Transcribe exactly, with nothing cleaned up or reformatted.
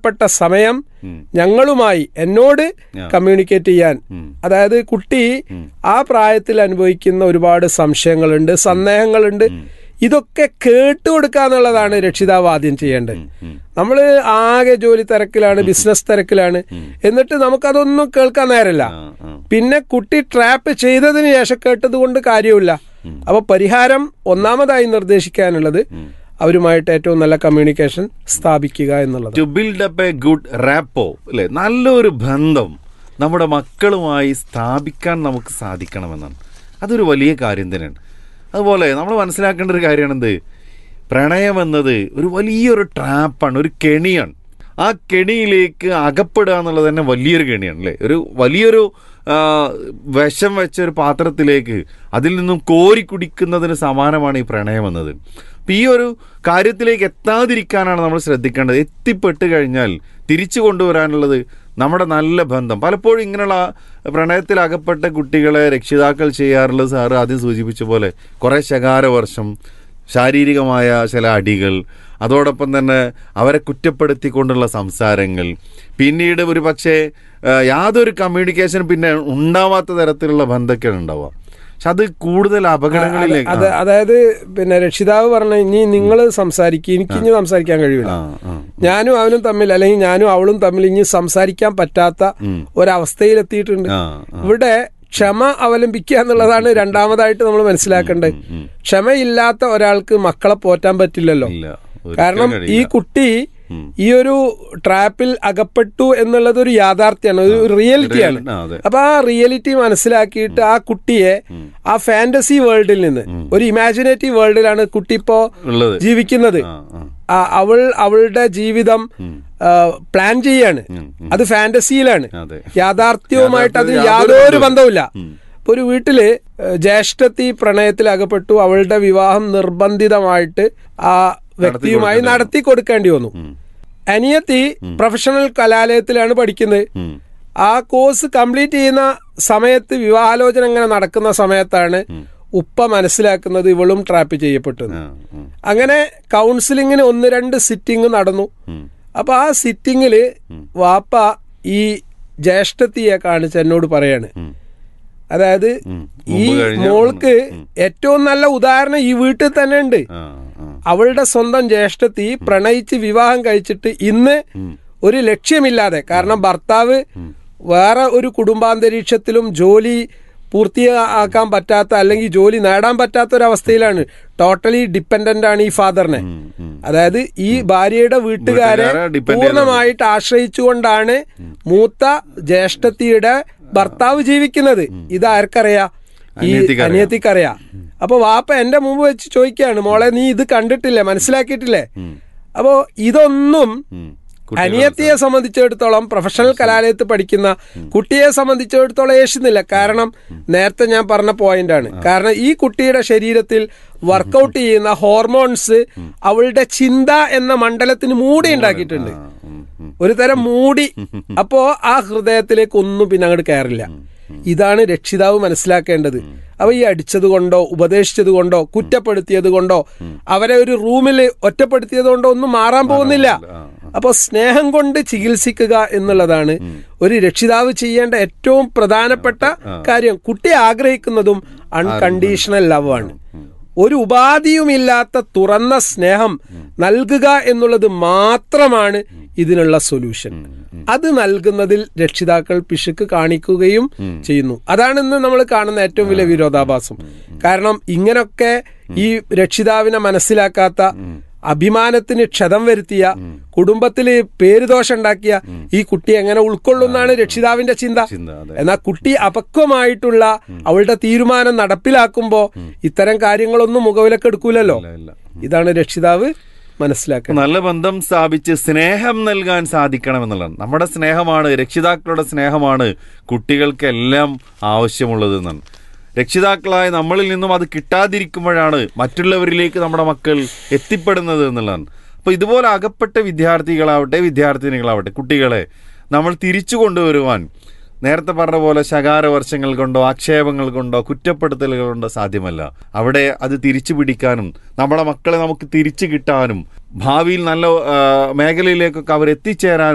പ്രധാനപ്പെട്ട സമയം ഞങ്ങളുമായി എന്നോട് കമ്മ്യൂണിക്കേറ്റ് ചെയ്യാൻ. അതായത് കുട്ടി ആ പ്രായത്തിൽ അനുഭവിക്കുന്ന ഒരുപാട് സംശയങ്ങളുണ്ട്, സന്ദേഹങ്ങളുണ്ട്. ഇതൊക്കെ കേട്ടു കൊടുക്കുക എന്നുള്ളതാണ് രക്ഷിതാവ് ആദ്യം ചെയ്യേണ്ടത്. നമ്മൾ ആകെ ജോലി തിരക്കിലാണ്, ബിസിനസ് തിരക്കിലാണ്, എന്നിട്ട് നമുക്കതൊന്നും കേൾക്കാൻ നേരമില്ല. പിന്നെ കുട്ടി ട്രാപ്പ് ചെയ്തതിന് ശേഷം കേട്ടത് കൊണ്ട് കാര്യമില്ല. അപ്പൊ പരിഹാരം ഒന്നാമതായി നിർദ്ദേശിക്കാനുള്ളത് അവരുമായിട്ട് ഏറ്റവും നല്ല കമ്മ്യൂണിക്കേഷൻ സ്ഥാപിക്കുക എന്നുള്ളത്. To build up A good rapport, അല്ലെ, നല്ലൊരു ബന്ധം നമ്മുടെ മക്കളുമായി സ്ഥാപിക്കാൻ നമുക്ക് സാധിക്കണമെന്നാണ്. അതൊരു വലിയ കാര്യം തന്നെയാണ്. അതുപോലെ നമ്മൾ മനസ്സിലാക്കേണ്ട ഒരു കാര്യമാണ് എന്ത്, പ്രണയം എന്നത് ഒരു വലിയൊരു ട്രാപ്പാണ്, ഒരു കെണിയാണ്. ആ കെണിയിലേക്ക് അകപ്പെടുക എന്നുള്ളത് തന്നെ വലിയൊരു കെണിയാണ്, അല്ലേ? ഒരു വലിയൊരു വിഷം വെച്ച ഒരു പാത്രത്തിലേക്ക് അതിൽ നിന്നും കോരി കുടിക്കുന്നതിന് സമാനമാണ് ഈ പ്രണയം എന്നത്. അപ്പം ഈ ഒരു കാര്യത്തിലേക്ക് എത്താതിരിക്കാനാണ് നമ്മൾ ശ്രദ്ധിക്കേണ്ടത്. എത്തിപ്പെട്ട് കഴിഞ്ഞാൽ തിരിച്ചു കൊണ്ടുവരാനുള്ളത് നമ്മുടെ നല്ല ബന്ധം. പലപ്പോഴും ഇങ്ങനെയുള്ള പ്രണയത്തിൽ അകപ്പെട്ട കുട്ടികളെ രക്ഷിതാക്കൾ ചെയ്യാറുള്ളത് സാറ് ആദ്യം സൂചിപ്പിച്ച പോലെ കുറേ ശകാരവർഷം, ശാരീരികമായ ചില അടികൾ, അതോടൊപ്പം തന്നെ അവരെ കുറ്റപ്പെടുത്തിക്കൊണ്ടുള്ള സംസാരങ്ങൾ, പിന്നീട് ഒരു പക്ഷേ യാതൊരു കമ്മ്യൂണിക്കേഷൻ പിന്നെ ഉണ്ടാവാത്ത തരത്തിലുള്ള ബന്ധമൊക്കെയാണ് ഉണ്ടാവുക. പക്ഷെ അത് കൂടുതൽ അപകടങ്ങളിലേക്ക്. അതായത് പിന്നെ രക്ഷിതാവ് പറഞ്ഞ ഇനി നിങ്ങൾ സംസാരിക്കുക, എനിക്ക് ഇനി സംസാരിക്കാൻ കഴിയില്ല, ഞാനും അവനും തമ്മിൽ അല്ലെങ്കിൽ ഞാനും അവളും തമ്മിൽ ഇനി സംസാരിക്കാൻ പറ്റാത്ത ഒരവസ്ഥയിലെത്തിയിട്ടുണ്ട്. ഇവിടെ ക്ഷമ അവലംബിക്കുക എന്നുള്ളതാണ് രണ്ടാമതായിട്ട് നമ്മൾ മനസ്സിലാക്കേണ്ടത്. ക്ഷമയില്ലാത്ത ഒരാൾക്ക് മക്കളെ പോറ്റാൻ പറ്റില്ലല്ലോ. കാരണം ഈ കുട്ടി ഈ ഒരു ട്രാപ്പിൽ അകപ്പെട്ടു എന്നുള്ളത് ഒരു യാഥാർത്ഥ്യമാണ്, ഒരു റിയാലിറ്റിയാണ്. അപ്പൊ ആ റിയാലിറ്റി മനസ്സിലാക്കിയിട്ട് ആ കുട്ടിയെ ആ ഫാന്റസി വേൾഡിൽ നിന്ന് ഒരു ഇമാജിനേറ്റീവ് വേൾഡിലാണ് കുട്ടി ഇപ്പോ ജീവിക്കുന്നത്. അവൾ അവളുടെ ജീവിതം പ്ലാൻ ചെയ്യാണ്, അത് ഫാന്റസിയിലാണ്, യാഥാർത്ഥ്യവുമായിട്ട് അത് യാതൊരു ബന്ധവുമില്ല. ഇപ്പൊ ഒരു വീട്ടില് ജ്യേഷ്ഠത്തി പ്രണയത്തിൽ അകപ്പെട്ടു, അവളുടെ വിവാഹം നിർബന്ധിതമായിട്ട് ആ വ്യക്തിയുമായി നടത്തി കൊടുക്കേണ്ടി വന്നു. അനിയത്തി പ്രൊഫഷണൽ കലാലയത്തിലാണ് പഠിക്കുന്നത്. ആ കോഴ്സ് കംപ്ലീറ്റ് ചെയ്യുന്ന സമയത്ത് വിവാഹാലോചന ഇങ്ങനെ നടക്കുന്ന സമയത്താണ് ഉപ്പ മനസ്സിലാക്കുന്നത് ഇവളും ട്രാപ്പ് ചെയ്യപ്പെട്ടു. അങ്ങനെ കൗൺസിലിങ്ങിന് ഒന്ന് രണ്ട് സിറ്റിംഗ് നടന്നു. അപ്പൊ ആ സിറ്റിങ്ങില് വാപ്പ ഈ ജ്യേഷ്ഠത്തിയെ കാണിച്ച് എന്നോട് പറയാണ്, അതായത് ഈ മോൾക്ക് ഏറ്റവും നല്ല ഉദാഹരണം ഈ വീട്ടിൽ തന്നെ ഉണ്ട്. അവളുടെ സ്വന്തം ജ്യേഷ്ഠത്തി പ്രണയിച്ച് വിവാഹം കഴിച്ചിട്ട് ഇന്ന് ഒരു ലക്ഷ്യമില്ലാതെ, കാരണം ഭർത്താവ് വേറെ ഒരു കുടുംബാന്തരീക്ഷത്തിലും ജോലി പൂർത്തിയാക്കാൻ പറ്റാത്ത അല്ലെങ്കിൽ ജോലി നേടാൻ പറ്റാത്ത ഒരവസ്ഥയിലാണ്, ടോട്ടലി ഡിപ്പെൻഡന്റ് ആണ് ഈ ഫാദറിനെ. അതായത് ഈ ഭാര്യയുടെ വീട്ടുകാരെ പൂർണ്ണമായിട്ട് ആശ്രയിച്ചുകൊണ്ടാണ് മൂത്ത ജ്യേഷ്ഠത്തിയുടെ ഭർത്താവ് ജീവിക്കുന്നത്. ഇത് ആർക്കറിയാം? ഈ അനിയത്തിക്കറിയാം. അപ്പൊ വാപ്പ എന്റെ മുമ്പ് വെച്ച് ചോദിക്കുകയാണ്, മോളെ നീ ഇത് കണ്ടിട്ടില്ലേ, മനസ്സിലാക്കിയിട്ടില്ലേ? അപ്പോ ഇതൊന്നും അനിയത്തിയെ സംബന്ധിച്ചിടത്തോളം, പ്രൊഫഷണൽ കലാലയത്തിൽ പഠിക്കുന്ന കുട്ടിയെ സംബന്ധിച്ചിടത്തോളം ഏശുന്നില്ല. കാരണം നേരത്തെ ഞാൻ പറഞ്ഞ പോയിന്റ് ആണ്. കാരണം ഈ കുട്ടിയുടെ ശരീരത്തിൽ വർക്കൗട്ട് ചെയ്യുന്ന ഹോർമോൺസ് അവളുടെ ചിന്ത എന്ന മണ്ഡലത്തിന് മൂടി ഉണ്ടാക്കിയിട്ടുണ്ട്, ഒരു തരം മൂടി. അപ്പോ ആ ഹൃദയത്തിലേക്ക് ഒന്നും പിന്നെ അങ്ങോട്ട് കയറില്ല. ഇതാണ് രക്ഷിതാവ് മനസ്സിലാക്കേണ്ടത്. അവ ഈ അടിച്ചത് കൊണ്ടോ ഉപദേശിച്ചത് കൊണ്ടോ കുറ്റപ്പെടുത്തിയത് കൊണ്ടോ അവരെ ഒരു റൂമിൽ ഒറ്റപ്പെടുത്തിയത് കൊണ്ടോ ഒന്നും മാറാൻ പോകുന്നില്ല. അപ്പോൾ സ്നേഹം കൊണ്ട് ചികിത്സിക്കുക എന്നുള്ളതാണ് ഒരു രക്ഷിതാവ് ചെയ്യേണ്ട ഏറ്റവും പ്രധാനപ്പെട്ട കാര്യം. കുട്ടി ആഗ്രഹിക്കുന്നതും അൺകണ്ടീഷണൽ ലവ് ആണ്. ഒരു ഉപാധിയുമില്ലാത്ത തുറന്ന സ്നേഹം നൽകുക എന്നുള്ളത് മാത്രമാണ് ഇതിനുള്ള സൊല്യൂഷൻ. അത് നൽകുന്നതിൽ രക്ഷിതാക്കൾ പിശുക്ക് കാണിക്കുകയും ചെയ്യുന്നു. അതാണ് ഇന്ന് നമ്മൾ കാണുന്ന ഏറ്റവും വലിയ വിരോധാഭാസം. കാരണം ഇങ്ങനൊക്കെ ഈ രക്ഷിതാവിനെ മനസ്സിലാക്കാത്ത, അഭിമാനത്തിന് ക്ഷതം വരുത്തിയ, കുടുംബത്തിൽ പേരുദോഷം ഉണ്ടാക്കിയ ഈ കുട്ടി എങ്ങനെ ഉൾക്കൊള്ളുന്നാണ് രക്ഷിതാവിന്റെ ചിന്ത. എന്നാൽ കുട്ടി അപക്വമായിട്ടുള്ള അവളുടെ തീരുമാനം നടപ്പിലാക്കുമ്പോ ഇത്തരം കാര്യങ്ങളൊന്നും മുഖവിലക്കെടുക്കൂലല്ലോ. ഇതാണ് രക്ഷിതാവ് മനസ്സിലാക്കുക. നല്ല ബന്ധം സ്ഥാപിച്ച് സ്നേഹം നൽകാൻ സാധിക്കണം എന്നുള്ളതാണ്. നമ്മുടെ സ്നേഹമാണ്, രക്ഷിതാക്കളുടെ സ്നേഹമാണ് കുട്ടികൾക്കെല്ലാം ആവശ്യമുള്ളത് എന്നാണ്. രക്ഷിതാക്കളായ നമ്മളിൽ നിന്നും അത് കിട്ടാതിരിക്കുമ്പോഴാണ് മറ്റുള്ളവരിലേക്ക് നമ്മുടെ മക്കൾ എത്തിപ്പെടുന്നത് എന്നുള്ളതാണ്. അപ്പോൾ ഇതുപോലെ അകപ്പെട്ട വിദ്യാർത്ഥികളാവട്ടെ വിദ്യാർത്ഥിനികളാവട്ടെ കുട്ടികളെ നമ്മൾ തിരിച്ചു കൊണ്ടുവരുവാൻ നേരത്തെ പറഞ്ഞ പോലെ ശകാരവർഷങ്ങൾ കൊണ്ടോ ആക്ഷേപങ്ങൾ കൊണ്ടോ കുറ്റപ്പെടുത്തലുകൾ കൊണ്ടോ സാധ്യമല്ല. അവിടെ അത് തിരിച്ചു പിടിക്കാനും നമ്മുടെ മക്കളെ നമുക്ക് തിരിച്ചു കിട്ടാനും ഭാവിയിൽ നല്ല മേഖലയിലേക്കൊക്കെ അവർ എത്തിച്ചേരാനും